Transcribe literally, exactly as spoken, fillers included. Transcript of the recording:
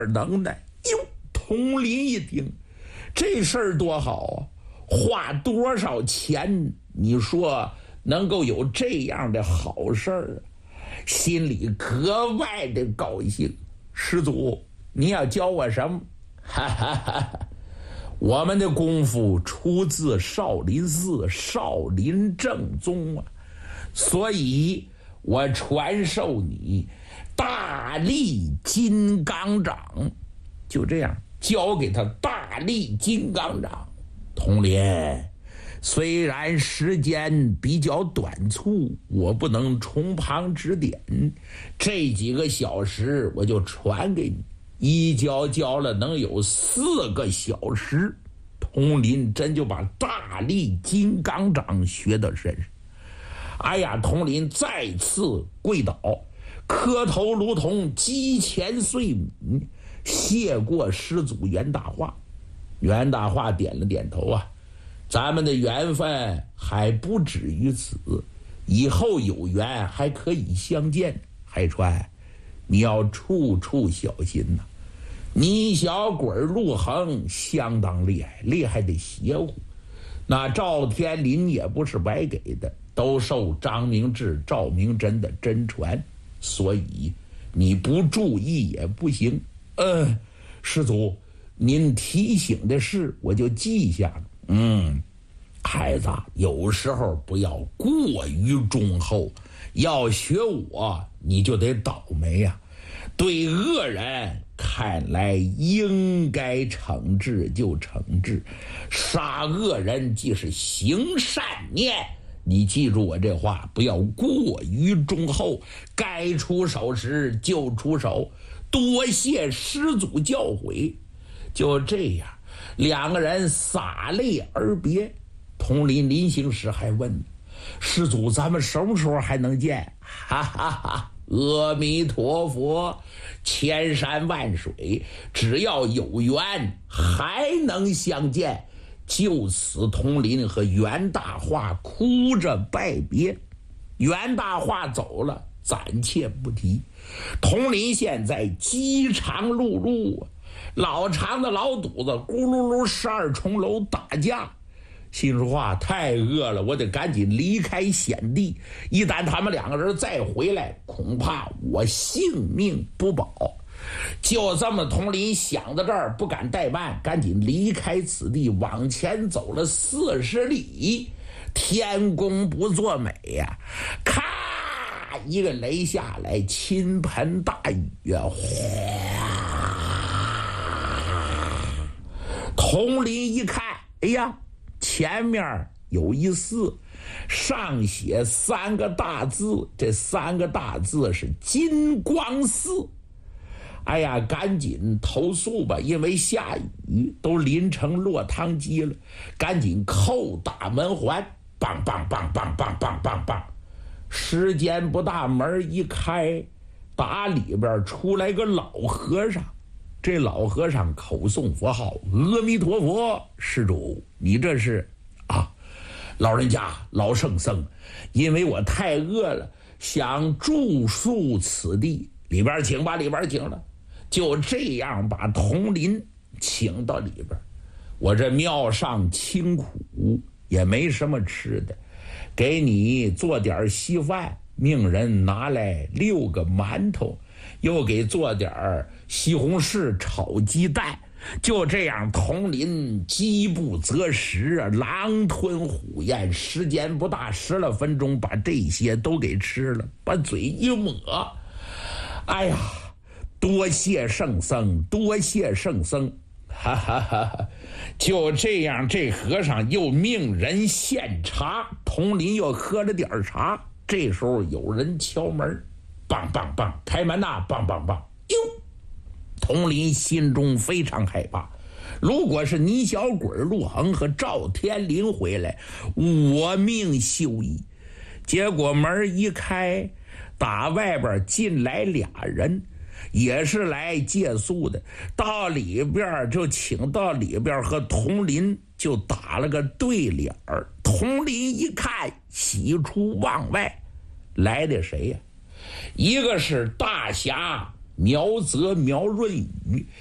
能耐。哟，统领一听，这事儿多好啊！花多少钱？你说能够有这样的好事儿啊？心里格外的高兴。师祖，你要教我什么？哈哈哈哈！我们的功夫出自少林寺少林正宗啊，所以我传授你大力金刚掌。就这样教给他大力金刚掌。统领，虽然时间比较短促，我不能从旁指点，这几个小时我就传给你。一教教了能有四个小时，统领真就把大力金刚掌学到身上。哎呀，统领再次跪倒，磕头如同鸡前碎米，谢过师祖袁大化。袁大化点了点头啊，咱们的缘分还不止于此，以后有缘还可以相见。海川，你要处处小心呐、啊！你小鬼陆恒相当厉害，厉害的邪乎。那赵天林也不是白给的，都受张明志、赵明真的真传，所以你不注意也不行。嗯，师祖，您提醒的事我就记下了。嗯，孩子，有时候不要过于忠厚，要学我你就得倒霉呀、啊。对恶人看来应该惩治就惩治，杀恶人即是行善念。你记住我这话，不要过于忠厚，该出手时就出手。多谢师祖教诲。就这样，两个人洒泪而别。统领临行时还问：师祖，咱们什么时候还能见？哈哈哈！阿弥陀佛，千山万水，只要有缘还能相见。就此，统领和袁大化哭着拜别。袁大化走了，暂且不提。统领现在饥肠辘辘，老长的老肚子咕噜噜十二重楼打架。心说话，太饿了，我得赶紧离开险地。一旦他们两个人再回来，恐怕我性命不保。就这么，统领想到这儿，不敢怠慢，赶紧离开此地，往前走了四十里。天公不作美呀、啊，咔一个雷下来，倾盆大雨啊！哗！统领一看，哎呀！前面有一寺，上写三个大字，这三个大字是金光寺。哎呀，赶紧投宿吧，因为下雨，都淋成落汤鸡了。赶紧叩打门环，梆梆梆梆梆梆梆梆。时间不大，门一开，打里边出来个老和尚。这老和尚口诵佛号：阿弥陀佛，施主，你这是啊？老人家，老圣僧，因为我太饿了，想住宿此地，里边请吧，里边请了。就这样把统领请到里边。我这庙上清苦，也没什么吃的，给你做点稀饭，命人拿来六个馒头，又给做点西红柿炒鸡蛋。就这样，统领饥不择食啊，狼吞虎咽，时间不大，十来分钟把这些都给吃了，把嘴一抹，哎呀，多谢圣僧，多谢圣僧，哈哈哈哈！就这样，这和尚又命人献茶，统领又喝了点茶。这时候有人敲门，梆梆梆，开门呐，梆梆梆，哟！统领心中非常害怕，如果是倪小鬼、陆恒和赵天林回来，我命休矣。结果门一开，打外边进来俩人，也是来借宿的，到里边就请到里边和统领就打了个对脸儿。统领一看，喜出望外，来的谁呀、啊？一个是大侠苗泽、苗润宇